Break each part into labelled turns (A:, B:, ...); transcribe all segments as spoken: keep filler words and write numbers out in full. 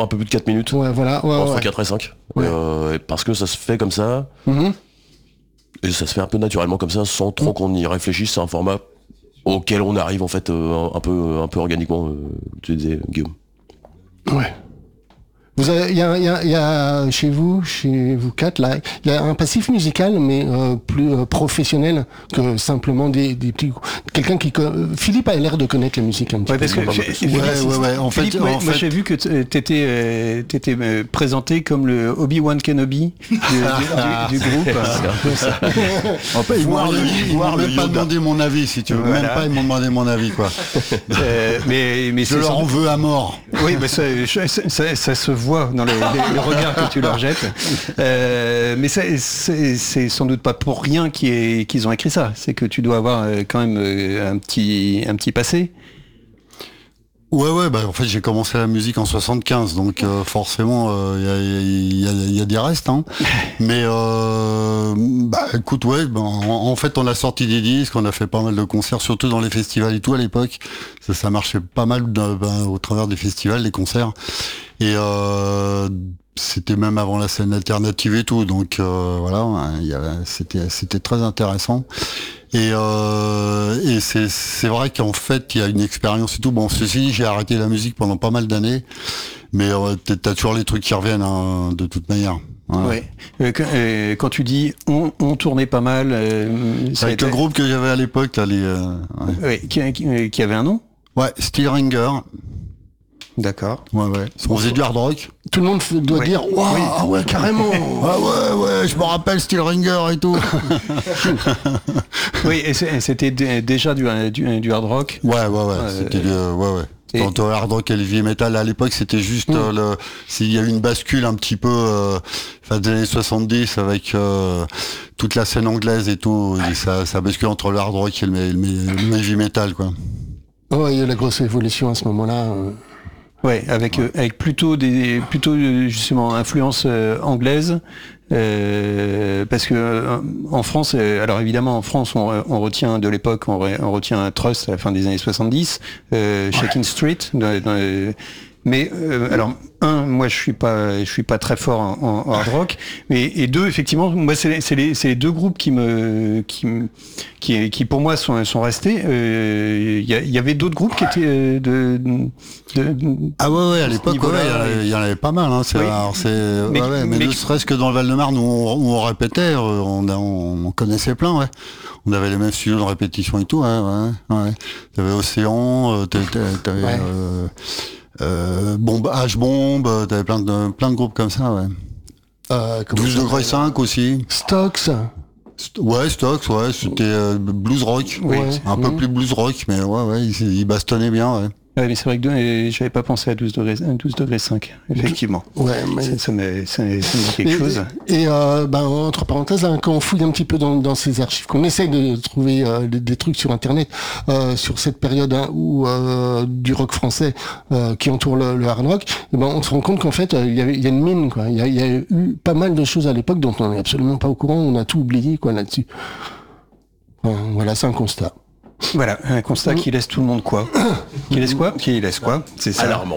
A: Un peu plus de quatre minutes.
B: Ouais, voilà. Ouais,
A: entre
B: ouais.
A: quatre et cinq.
B: Ouais.
A: Euh, parce que ça se fait comme ça.
B: Mm-hmm.
A: Et ça se fait un peu naturellement comme ça, sans trop qu'on y réfléchisse. C'est un format auquel on arrive en fait euh, un, un peu un peu organiquement, euh, tu disais Guillaume.
B: Ouais. Vous avez, il y a, il y a, il y a chez vous, chez vous quatre là, il y a un passif musical, mais euh, plus euh, professionnel que simplement des, des petits. Quelqu'un qui, Philippe a l'air de connaître la musique un petit
C: ouais,
B: peu.
C: Parce que
D: ouais, ouais, ouais. En
C: Philippe,
D: fait,
C: moi,
D: en
C: moi
D: fait...
C: j'ai vu que t'étais, euh, t'étais euh, présenté comme le Obi-Wan Kenobi du, du, du, du groupe.
D: En fait, ils m'ont ils m'ont même pas demandé mon avis, si tu veux. Voilà. Même pas, ils m'ont demandé mon avis, quoi.
C: Euh, mais, mais
D: je leur en veux à mort.
C: Oui, mais ça, ça, ça, ça se voit dans les, les, les regards que tu leur jettes. Euh, mais c'est, c'est, c'est sans doute pas pour rien qu'ils, aient, qu'ils ont écrit ça. C'est que tu dois avoir quand même un petit, un petit passé.
D: Ouais, ouais, bah en fait j'ai commencé la musique en soixante-quinze, donc euh, forcément il euh, y, a, y, a, y a des restes, hein. Mais euh, bah écoute, ouais, bah, en, en fait on a sorti des disques, on a fait pas mal de concerts, surtout dans les festivals et tout à l'époque. Ça, ça marchait pas mal de, bah, au travers des festivals, des concerts. Et euh, c'était même avant la scène alternative et tout, donc euh, voilà, y avait, c'était, c'était très intéressant. Et, euh, et c'est, c'est vrai qu'en fait, il y a une expérience et tout. Bon, ceci dit, j'ai arrêté la musique pendant pas mal d'années, mais euh, t'as toujours les trucs qui reviennent, hein, de toute manière. Voilà.
C: Ouais. Euh, quand, euh, quand tu dis on, on tournait pas mal, euh,
D: avec été... le groupe que j'avais à l'époque, là, les. Euh, ouais.
C: Ouais, qui, qui, qui avait un nom.
D: Ouais, Steelringer.
C: D'accord.
D: Ouais, ouais. On faisait du hard rock.
B: Tout le monde doit
C: ouais.
B: dire waouh, oui. Ah ouais, carrément.
D: Ah ouais, ouais, je me rappelle Steelringer et tout.
C: Oui, et c'était d- déjà du, du, du hard rock.
D: Ouais, ouais, ouais. Euh, c'était du, ouais, ouais. Et... Entre le hard rock et le heavy metal, à l'époque, c'était juste mmh. euh, le. S'il y a eu une bascule un petit peu, euh, fin des années soixante-dix, avec euh, toute la scène anglaise et tout, et ça, ça bascule entre le hard rock et le, le, le heavy metal, quoi.
B: Oh, il y a eu la grosse évolution à ce moment-là. Euh...
C: Ouais, avec ouais. Euh, avec plutôt des plutôt justement influence euh, anglaise, euh, parce que euh, en France, euh, alors évidemment en France on, on retient de l'époque, on, re, on retient un Trust à la fin des années soixante-dix, euh, Shakin' Street, dans, dans, mais euh, alors un, moi je suis pas je suis pas très fort en, en hard rock, mais et deux effectivement moi c'est c'est les c'est les deux groupes qui me qui qui qui pour moi sont sont restés. Il euh, y, y avait d'autres groupes qui étaient de, de, de
D: ah ouais ouais à l'époque il ouais, y, y en avait pas mal, hein. C'est, oui. alors c'est mais, ouais, ouais, mais, mais ne serait-ce que dans le Val-de-Marne où on, où on répétait, on, on, on connaissait plein, ouais. On avait les mêmes studios de répétition et tout, ouais ouais. ouais. T'avais Océan, t'avais, t'avais ouais. euh, Euh, bombe, H-Bomb, t'avais plein de, plein de groupes comme ça, ouais. Euh, douze degrés cinq aussi.
B: Stocks.
D: Ouais, Stocks, ouais, c'était euh, blues rock.
B: Oui.
D: Un mmh. peu plus blues rock, mais ouais, ouais, il, il bastonnait bien, ouais.
C: Ouais, mais c'est vrai que j'avais pas pensé à douze degrés cinq, effectivement.
B: Ouais, mais...
C: ça, ça, me, ça, ça me dit quelque
B: et,
C: chose.
B: Et, euh, ben, entre parenthèses, hein, quand on fouille un petit peu dans, dans ces archives, qu'on essaye de trouver euh, des, des trucs sur Internet, euh, sur cette période hein, où euh, du rock français euh, qui entoure le, le hard rock, et ben, on se rend compte qu'en fait, il euh, y, a, y a une mine, quoi. Il y a, y a eu pas mal de choses à l'époque dont on n'est absolument pas au courant, on a tout oublié, quoi, là-dessus. Enfin, voilà, c'est un constat.
C: Voilà, un constat qui laisse tout le monde quoi Qui laisse quoi Qui laisse quoi C'est ça.
A: Alarmant.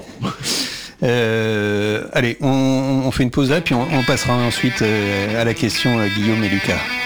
C: Euh, allez, on, on fait une pause là, puis on, on passera ensuite euh, à la question euh, Guillaume et Lucas.